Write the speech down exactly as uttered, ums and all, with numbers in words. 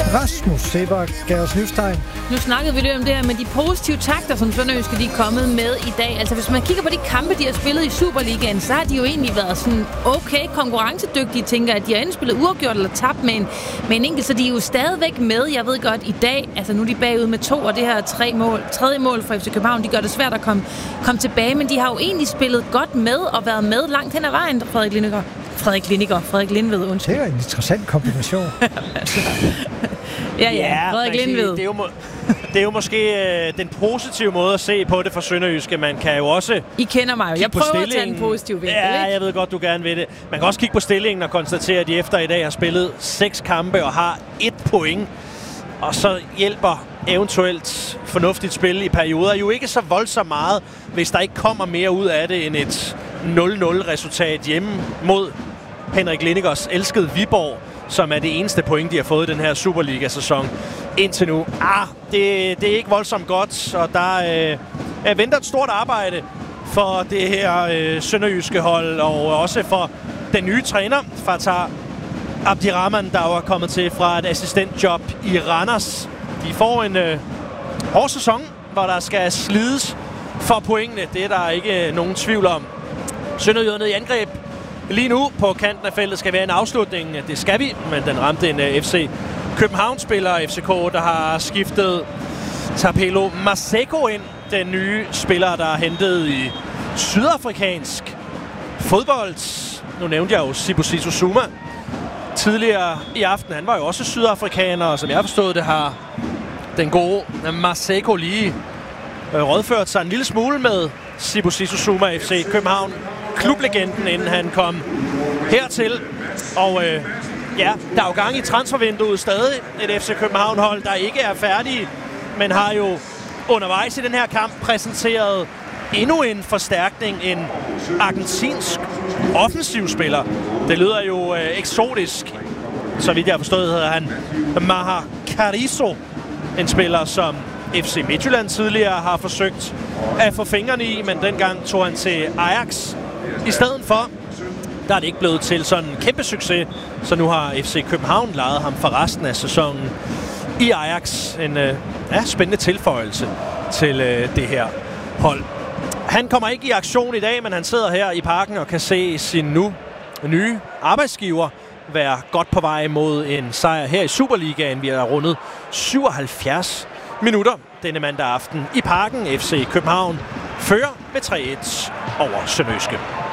Rasmus Sebak gav os livstegn. Nu snakkede vi lidt om det her med de positive takter, som Sønderjyske de er kommet med i dag. Altså hvis man kigger på de kampe, de har spillet i Superligaen, så har de jo egentlig været sådan okay konkurrencedygtige, tænker at de har enten spillet uafgjort eller tabt med en, med en enkelt, så de er jo stadigvæk med. Jeg ved godt, i dag, altså nu er de bagud med to, og det her tre mål, tredje mål for F C København, de gør det svært at komme, komme tilbage, men de har jo egentlig spillet godt med og været med langt hen ad vejen, Frederik Lindegaard. Frederik Lindegaard, Frederik Lindved, undskyld. Det er en interessant kombination. ja, ja, Frederik Lindved. Det er jo, må, det er jo måske øh, den positive måde at se på det for Sønderjyske. Man kan jo også... I kender mig jo. Jeg prøver at tage en positiv vinkel, Ja, ikke? jeg ved godt, du gerne vil det. Man kan også kigge på stillingen og konstatere, at de efter i dag har spillet seks kampe og har et point. Og så hjælper eventuelt fornuftigt spil i perioder jo ikke så voldsomt meget, hvis der ikke kommer mere ud af det end et nul nul resultat hjemme mod Henrik Lindegaards elskede Viborg, som er det eneste point, de har fået i den her Superliga-sæson indtil nu. Ah, det, det er ikke voldsomt godt, og der øh, venter et stort arbejde for det her øh, sønderjyske hold, og også for den nye træner, Fatah Abdirahman, der er kommet til fra et assistentjob i Randers. De får en øh, hård sæson, hvor der skal slides for pointene. Det er der ikke nogen tvivl om. Sønderjyderne i angreb lige nu på kanten af feltet skal være en afslutning. Det skal vi, men den ramte en uh, F C København-spiller, F C K, der har skiftet Tapelo Maseko ind. Den nye spiller, der er hentet i sydafrikansk fodbold. Nu nævnte jeg jo Sibusiso Zuma tidligere i aften. Han var jo også sydafrikaner, og som jeg har forstået det, har den gode Maseko lige øh, rådført sig en lille smule med Sibusiso Zuma, F C København, klublegenden, inden han kom hertil. Og øh, ja, der er jo gang i transfervinduet stadig. Et F C København-hold, der ikke er færdige, men har jo undervejs i den her kamp præsenteret endnu en forstærkning, en argentinsk offensivspiller. Det lyder jo øh, eksotisk. Så vidt jeg har forstået, hedder han Maha Carrizo. En spiller, som F C Midtjylland tidligere har forsøgt at få fingrene i, men dengang tog han til Ajax. I stedet for, der er det ikke blevet til sådan en kæmpe succes, så nu har F C København lejet ham for resten af sæsonen i Ajax. En øh, ja, spændende tilføjelse til øh, det her hold. Han kommer ikke i aktion i dag, men han sidder her i parken og kan se sin nu nye arbejdsgiver være godt på vej mod en sejr her i Superligaen. Vi har rundet syvoghalvfjerds minutter denne mandag aften i parken. F C København fører med tre et over Sønderjyske.